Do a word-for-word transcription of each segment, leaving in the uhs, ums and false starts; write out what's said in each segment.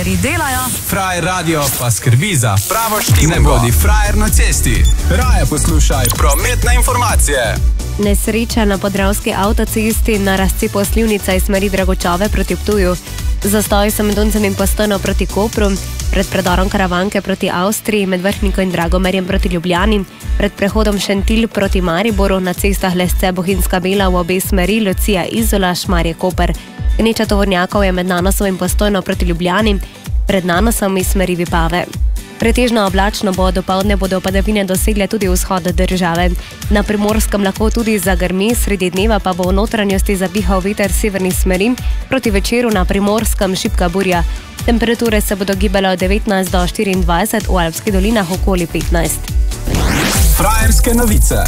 frajerji delajo, Frajer radio pa skrbi za pravo štimo. Ne bodi frajer na cesti. Raje poslušaj prometne informacije. Nesreča na podravski avtocesti na razcepu Slivnica iz smeri Dragočove proti Ptuju. Zastoj so med Doncem in Postojno proti Kopru, pred predorom Karavanke proti Avstriji, med Vrhniko in Dragomerjem proti Ljubljani, pred prehodom Šentilj proti Mariboru, na cestah Lesce Bohinjska Bela v obe smeri, Lucija Izola, Šmarje Koper. Gneča tovornjakov je med Nanosom in Postojno proti Ljubljani, pred Nanosom iz smeri Vipave. Pretežno oblačno bo, dopoldne bodo padavine dosegle tudi vzhod države. Na Primorskem lahko tudi zagrmi, sredi dneva pa bo v notranjosti zapihal veter severni smeri, proti večeru na Primorskem šibka burja. Temperature se bodo gibale od devetnajst do štiriindvajset, v Alpskih dolinah okoli petnajst. frajerske novice.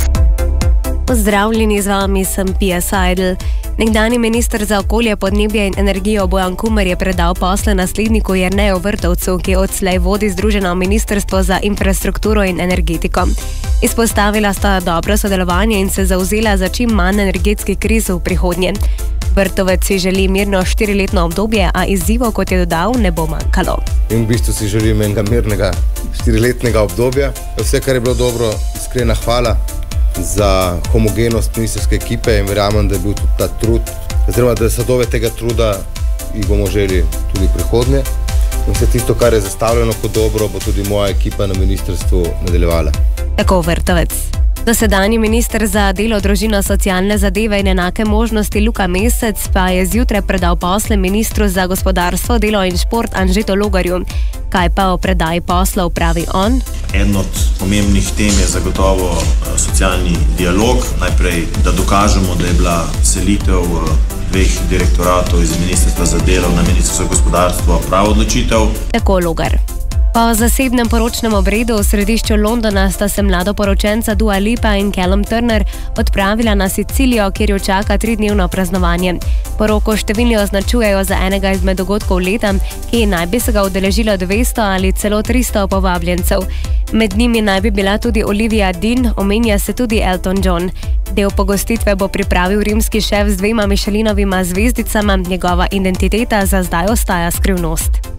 Pozdravljeni, z vami sem Pia Seidel. Nekdanji minister za okolje, podnebje in energijo Bojan Kumer je predal posle nasledniku Jerneju Vrtovcu, ki odslej vodi Združeno ministrstvo za infrastrukturo in energetiko. Izpostavila sta dobro sodelovanje in se zavzela za čim manj energetskih kriz v prihodnje. Vrtovec si želi mirno štiriletno obdobje, a izzivov, kot je dodal, ne bo manjkalo. In v bistvu si želim enega mirnega štiriletnega obdobja. Vse, kar je bilo dobro, iskrena hvala za homogenost ministrske ekipe in verjamem, da je bil tudi ta trud, oziroma da sadove tega truda jih bomo želi tudi v prihodnje. In vse tisto, kar je zastavljeno kot dobro, bo tudi moja ekipa na ministrstvu nadaljevala. Tako Vrtovec. Dosedanji minister za delo, družino, socialne zadeve in enake možnosti Luka Mesec pa je zjutraj predal posle ministru za gospodarstvo, delo in šport Anžetu Logarju. Kaj pa o predaji poslov pravi on? Eden od pomembnih tem je zagotovo socialni dialog. Najprej, da dokažemo, da je bila selitev dveh direktoratov iz ministrstva za delo na ministrstvo za gospodarstvo prava odločitev. Tako Logar. Po zasebnem poročnem obredu v središču Londona sta se mladoporočenca Dua Lipa in Callum Turner odpravila na Sicilijo, kjer jo čaka tridnevno praznovanje. Poroko številni označujejo za enega izmed dogodkov leta, ki naj bi se ga udeležilo dvesto ali celo tristo povabljencev. Med njimi naj bi bila tudi Olivia Dean, omenja se tudi Elton John. Del pogostitve bo pripravil rimski šef z dvema Michelinovima zvezdicama, njegova identiteta za zdaj ostaja skrivnost.